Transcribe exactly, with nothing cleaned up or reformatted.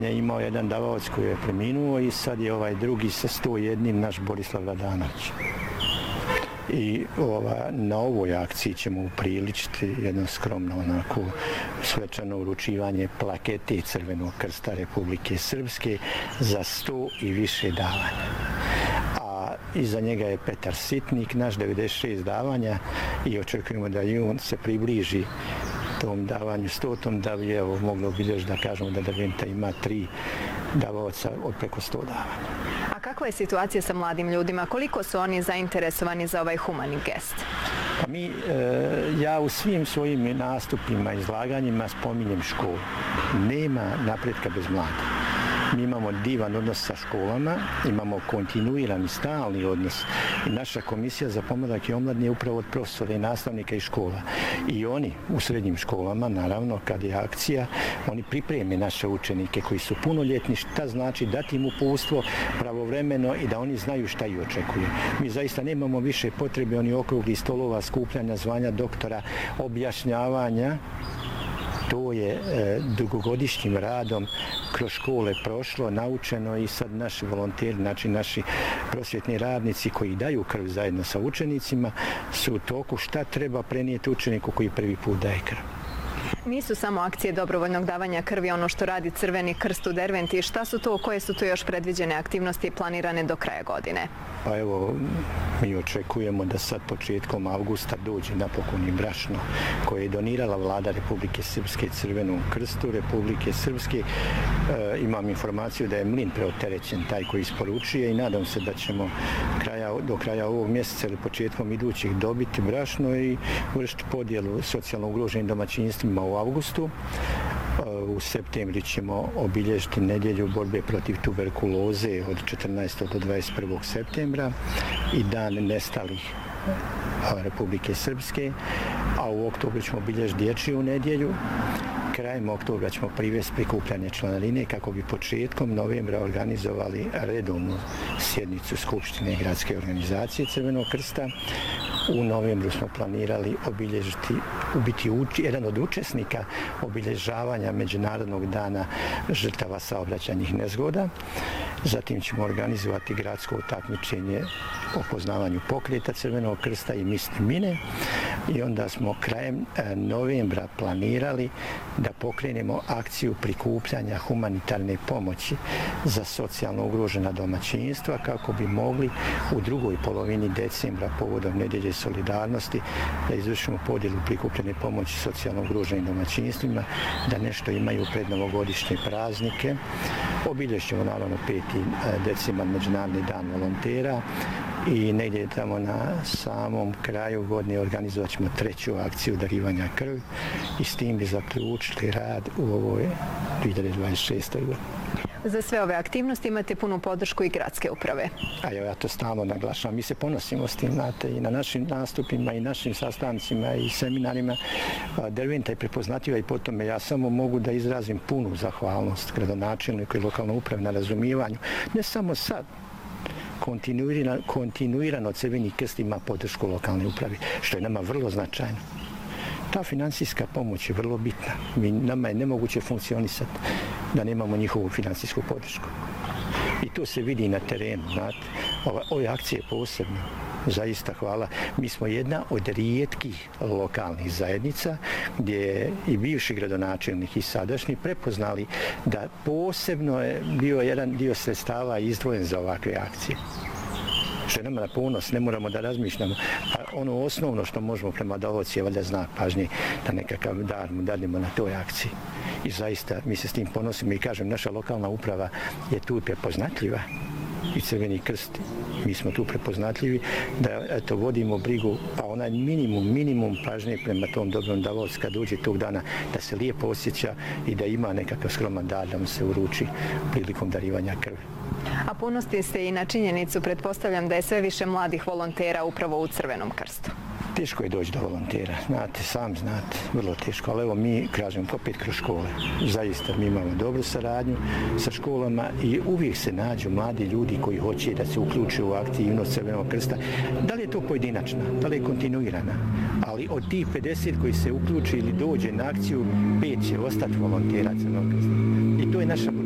Je imao jedan davalac koji je preminuo i sad je ovaj drugi sa sto jednim naš Borislav Radanović. I ova, na ovoj akciji ćemo upriličiti jedno skromno onako svečano uručivanje plakete Crvenog krsta Republike Srpske za sto i više davanja. A iza njega je Petar Sitnik, naš devedeset šest davanja i očekujemo da i on se približi tom davanju stotom, da bi evo moglo bilježi da kažemo da Derventa ima tri davaoca od preko sto davanja. A kakva je situacija sa mladim ljudima? Koliko su oni zainteresovani za ovaj humani gest? Pa mi, e, ja u svim svojim nastupima, izlaganjima spominjem školu. Nema napretka bez mladih. Mi imamo divan odnos sa školama, imamo kontinuirani, stalni odnos. I naša komisija za pomladak i omladnje je upravo od profesora i nastavnika iz škola. I oni u srednjim školama, naravno, kad je akcija, oni pripreme naše učenike koji su punoljetni, šta znači dati im uputstvo pravovremeno i da oni znaju šta ih očekuje. Mi zaista nemamo više potrebe oni okrugli stolova, skupljanja zvanja doktora, objašnjavanja. To je e, dugogodišnjim radom kroz škole prošlo, naučeno i sad naši volonteri, znači naši prosvjetni radnici koji daju krv zajedno sa učenicima su u toku šta treba prenijeti učeniku koji prvi put daje krv. Nisu samo akcije dobrovoljnog davanja krvi ono što radi Crveni krst u Derventi. Šta su to, koje su to još predviđene aktivnosti planirane do kraja godine? Pa evo, mi očekujemo da sad početkom avgusta dođe napokon i brašno koje je donirala vlada Republike Srpske Crvenom krstu Republike Srpske. E, imam informaciju da je mlin preopterećen taj koji isporučuje i nadam se da ćemo kraja, do kraja ovog mjeseca ili početkom idućih dobiti brašno i vršiti podjelu socijalno ugroženim domaćinstvima u avgustu. U septembru ćemo obilježiti nedjelju borbe protiv tuberkuloze od četrnaestog do dvadeset prvog septembra i dan nestalih Republike Srpske, a u oktobru ćemo obilježiti dječju nedjelju. Krajem oktobra ćemo privesti prikupljanje članarine kako bi početkom novembra organizovali redovnu sjednicu Skupštine gradske organizacije Crvenog krsta. U novembru smo planirali obilježiti, biti uči, jedan od učesnika obilježavanja Međunarodnog dana žrtava saobraćajnih nezgoda. Zatim ćemo organizovati gradsko takmičenje o poznavanju pokreta Crvenog krsta i misli mine. I onda smo krajem novembra planirali da pokrenemo akciju prikupljanja humanitarne pomoći za socijalno ugrožena domaćinstva kako bi mogli u drugoj polovini decembra povodom nedjelje solidarnosti da izvršimo podjelu prikupljene pomoći socijalno ugroženim domaćinstvima, da nešto imaju pred novogodišnje praznike. Obilježimo naravno peti decembar Međunarodni dan volontera i negdje tamo na samom kraju godine organizovat ćemo treću akciju darivanja krvi i s tim bi zaključili rad u ovoj dvije hiljade dvadeset šestoj godini. Za sve ove aktivnosti imate punu podršku i gradske uprave. A ja to stalno naglašavam. Mi se ponosimo s tim, znate, i na našim nastupima i našim sastancima i seminarima. Derventa je prepoznatljiva i po tome ja samo mogu da izrazim punu zahvalnost gradonačelniku i lokalnoj upravi na razumijevanju. Ne samo sad, kontinuirano, kontinuirano Crveni krst ima podršku lokalne upravi, što je nama vrlo značajno. Ta finansijska pomoć je vrlo bitna. Mi, nama je nemoguće funkcionisati da nemamo njihovu finansijsku podršku. I to se vidi na terenu, znate. Ova, ove akcije posebno, zaista hvala. Mi smo jedna od rijetkih lokalnih zajednica gdje je i bivši gradonačelnik i sadašnji prepoznali da posebno je bio jedan dio sredstava izdvojen za ovakve akcije. Što je nama na ponos, ne moramo da razmišljamo. A ono osnovno što možemo prema davaoci je valjda znak pažnje da nekakav dar mu dadimo na toj akciji. I zaista mi se s tim ponosimo i kažem, naša lokalna uprava je tu prepoznatljiva i Crveni krst, mi smo tu prepoznatljivi da eto, vodimo brigu, pa onaj minimum, minimum pažnje prema tom dobrom davaocu kad dođe tog dana da se lijepo osjeća i da ima nekakav skroman dar da mu se uruči prilikom darivanja krvi. A ponosni ste i na činjenicu, pretpostavljam da je sve više mladih volontera upravo u Crvenom krstu. Teško je doći do volontera, znate, sam znate, vrlo teško, ali evo mi, kažem, opet kroz škole. Zaista mi imamo dobru saradnju sa školama i uvijek se nađu mladi ljudi koji hoće da se uključe u aktivnost Crvenog krsta. Da li je to pojedinačna, da li je kontinuirana, ali od tih pedeset koji se uključe ili dođe na akciju, pet će ostati volontera Crvenog krsta. I to je naša